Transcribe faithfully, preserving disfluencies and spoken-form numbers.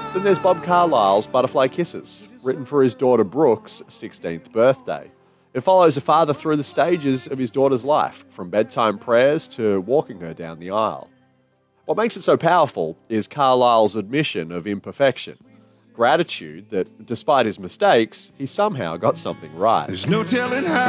Then there's Bob Carlyle's Butterfly Kisses, written for his daughter Brooke's sixteenth birthday. It follows a father through the stages of his daughter's life, from bedtime prayers to walking her down the aisle. What makes it so powerful is Carlyle's admission of imperfection, gratitude that, despite his mistakes, he somehow got something right. There's no telling how